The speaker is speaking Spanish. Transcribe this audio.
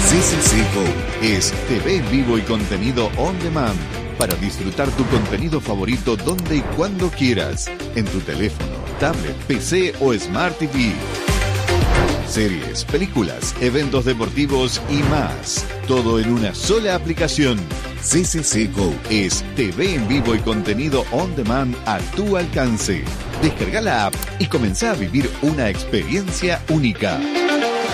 CCC Go es TV en vivo y contenido on demand para disfrutar tu contenido favorito donde y cuando quieras, en tu teléfono, tablet, PC o Smart TV. Series, películas, eventos deportivos y más. Todo en una sola aplicación. CCC Go es TV en vivo y contenido on demand a tu alcance. Descarga la app y comenzá a vivir una experiencia única.